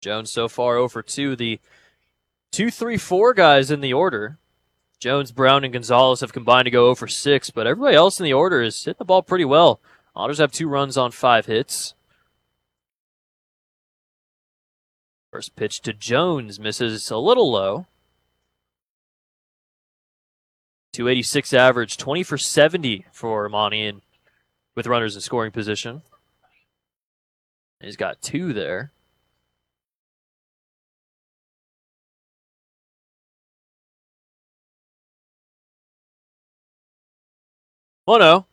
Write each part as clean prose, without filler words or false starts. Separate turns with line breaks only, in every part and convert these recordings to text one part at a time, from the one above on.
Jones so far 0 for 2. The 2, 3, 4 guys in the order, Jones, Brown, and Gonzalez, have combined to go 0 for 6, but everybody else in the order is hitting the ball pretty well. Otters have 2 runs on 5 hits. First pitch to Jones misses a little low. 286 average, 20 for 70 for Monty, and with runners in scoring position. He's got 2 there. Oh no.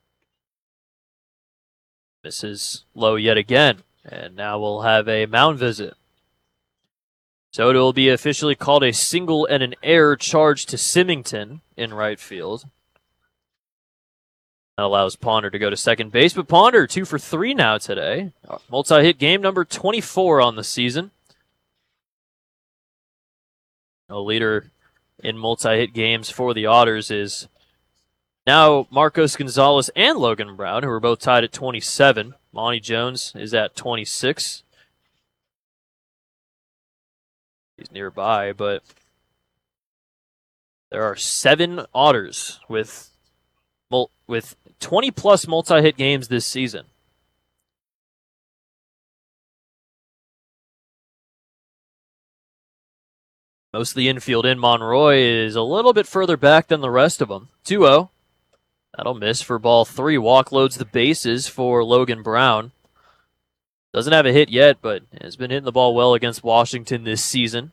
Misses low yet again. And now we'll have a mound visit. So it will be officially called a single and an error charge to Symington in right field. That allows Ponder to go to second base, but Ponder 2 for 3 now today. Multi-hit game number 24 on the season. A leader in multi-hit games for the Otters is now Marcos Gonzalez and Logan Brown, who are both tied at 27. Monty Jones is at 26. He's nearby, but there are 7 Otters with 20-plus multi-hit games this season. Most of the infield in Monroy is a little bit further back than the rest of them. 2-0. That'll miss for ball 3. Walk loads the bases for Logan Brown. Doesn't have a hit yet, but has been hitting the ball well against Washington this season.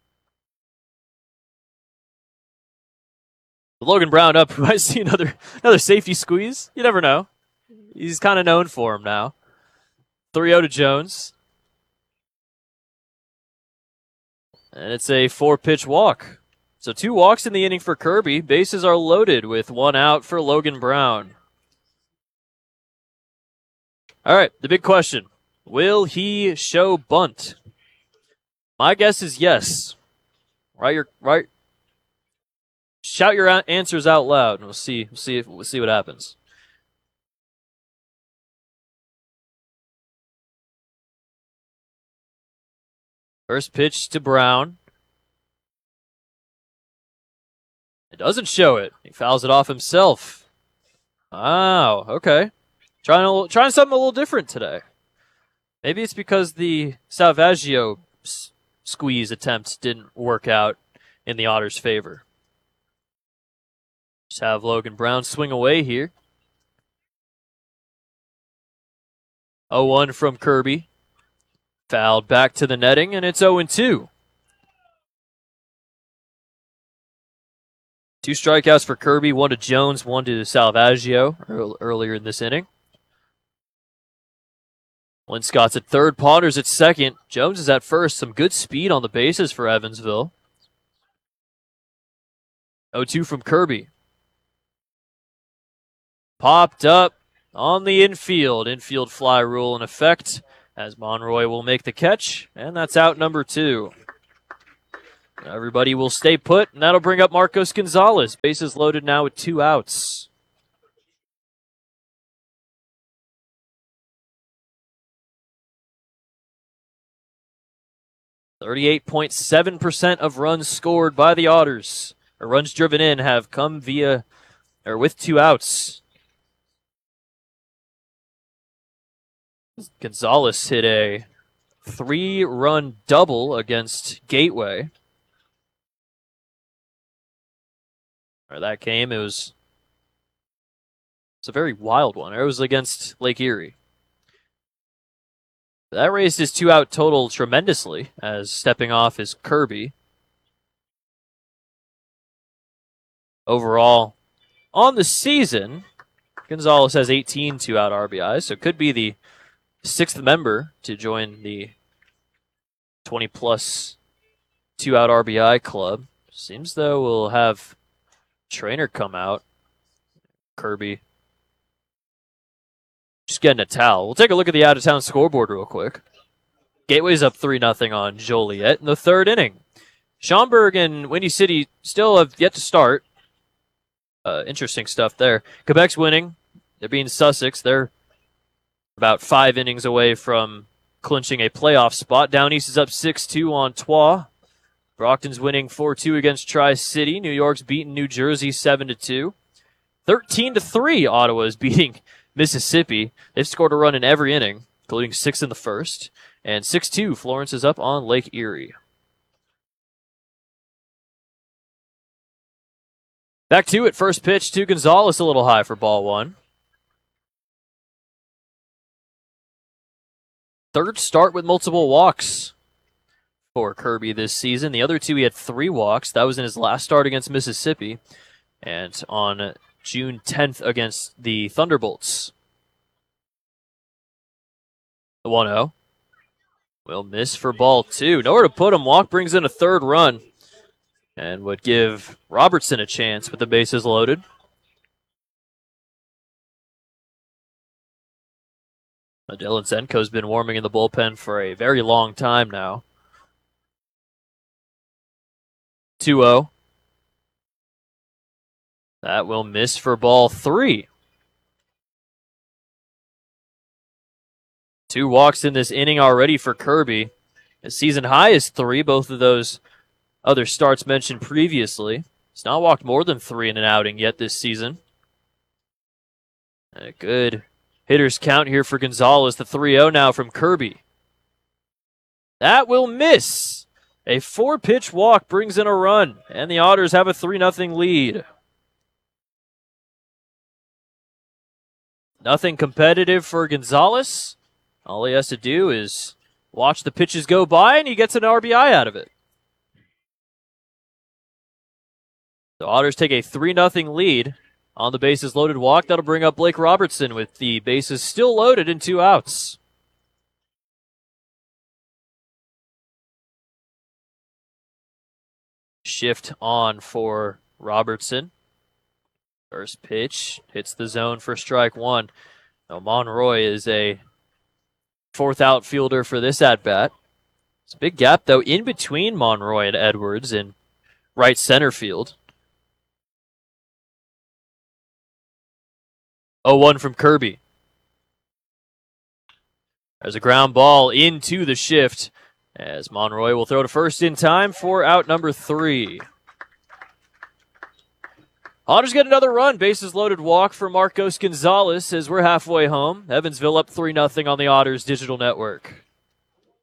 Logan Brown up. We might see another safety squeeze. You never know. He's kind of known for him now. 3-0 to Jones. And it's a 4-pitch walk. So 2 walks in the inning for Kirby. Bases are loaded with 1 out for Logan Brown. All right, the big question. Will he show bunt? My guess is yes. Right. Shout your answers out loud, and we'll see what happens. First pitch to Brown. It doesn't show it. He fouls it off himself. Wow, okay. Trying something a little different today. Maybe it's because the Salvaggio squeeze attempt didn't work out in the Otters' favor. Just have Logan Brown swing away here. 0-1 from Kirby. Fouled back to the netting, and it's 0-2. 2 strikeouts for Kirby, 1 to Jones, 1 to Salvaggio earlier in this inning. Linscott's at third, Ponder's at second. Jones is at first. Some good speed on the bases for Evansville. 0-2 from Kirby. Popped up on the infield. Infield fly rule in effect as Monroy will make the catch, and that's out number 2. Everybody will stay put, and that'll bring up Marcos Gonzalez. Bases loaded now with 2 outs. .7% of runs scored by the Otters, or runs driven in, have come with 2 outs. Gonzalez hit a 3-run double against Gateway. Where that came, it's a very wild one. It was against Lake Erie. That raised his 2-out total tremendously, as stepping off is Kirby. Overall, on the season, Gonzalez has 18 2-out RBIs, so could be the 6th member to join the 20-plus 2-out RBI club. Seems though we'll have Trainer come out. Kirby just getting a towel. We'll take a look at the out-of-town scoreboard real quick. Gateway's up 3-0 on Joliet in the 3rd inning. Schaumburg and Windy City still have yet to start. Interesting stuff there. Quebec's winning. They're being Sussex. They're about 5 innings away from clinching a playoff spot. Down East is up 6-2 on Troyes. Brockton's winning 4-2 against Tri-City. New York's beating New Jersey 7-2. 13-3, Ottawa is beating Mississippi. They've scored a run in every inning, including 6 in the first. And 6-2, Florence is up on Lake Erie. Back to it, first pitch to Gonzalez, a little high for ball one. Third start with multiple walks for Kirby this season. The other two, he had 3 walks. That was in his last start against Mississippi. And on June 10th against the Thunderbolts. The 1-0. Will miss for ball 2. Nowhere to put him. Walk brings in a third run. And would give Robertson a chance with the bases loaded. Dylan Zenko's been warming in the bullpen for a very long time now. 2-0. That will miss for ball 3. 2 walks in this inning already for Kirby. His season high is 3, both of those other starts mentioned previously. He's not walked more than 3 in an outing yet this season. And a good hitter's count here for Gonzalez. The 3-0 now from Kirby. That will miss. A 4-pitch walk brings in a run, and the Otters have a 3-0 lead. Nothing competitive for Gonzalez. All he has to do is watch the pitches go by, and he gets an RBI out of it. The Otters take a 3-0 lead on the bases loaded walk. That'll bring up Blake Robertson with the bases still loaded and 2 outs. Shift on for Robertson. First pitch hits the zone for strike 1. Now Monroy is a 4th outfielder for this at-bat. It's a big gap, though, in between Monroy and Edwards in right center field. 0-1 from Kirby. There's a ground ball into the shift as Monroy will throw to first in time for out number 3. Otters get another run. Bases loaded walk for Marcos Gonzalez as we're halfway home. Evansville up 3-0 on the Otters Digital Network.